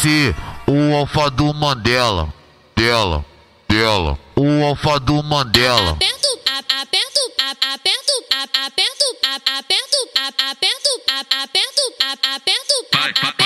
ser o alfa do Mandela. Dela, o alfa do Mandela. Aperto, aperto, aperto, aperto, aperto, aperto, aperto, aperto, aperto, aperto.